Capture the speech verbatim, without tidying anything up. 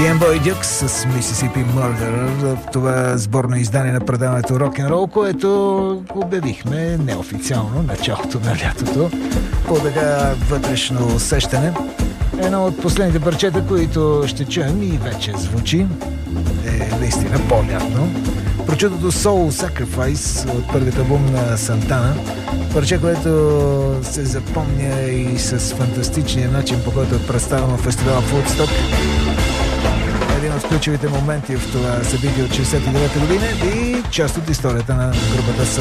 Boy Dukes с Mississippi Murderer в това сборно издание на предаването Рок-н-рол, което обявихме неофициално началото на лятото по така вътрешно усещане. Едно от последните парчета, които ще чуем и вече звучи, е наистина по-лятно. Прочутото Soul Sacrifice от първият албум на Сантана. Парче, което се запомня и с фантастичния начин, по който е представено в фестивала Woodstock. Един от ключовите моменти в това събитие от шейсет и девета година и част от историята на групата Сантана.